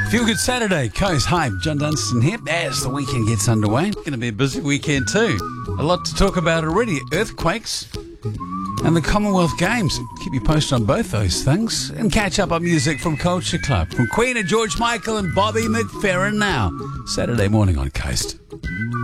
Feel Good Saturday, Coast. Hi, John Dunstan here. As the weekend gets underway, it's going to be a busy weekend too. A lot to talk about already. Earthquakes and the Commonwealth Games. Keep you posted on both those things. And catch up on music from Culture Club. From Queen and George Michael and Bobby McFerrin now. Saturday morning on Coast.